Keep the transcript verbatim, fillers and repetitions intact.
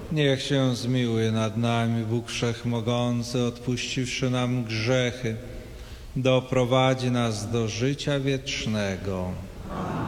Niech się zmiłuje nad nami Bóg Wszechmogący, odpuściwszy nam grzechy, doprowadzi nas do życia wiecznego.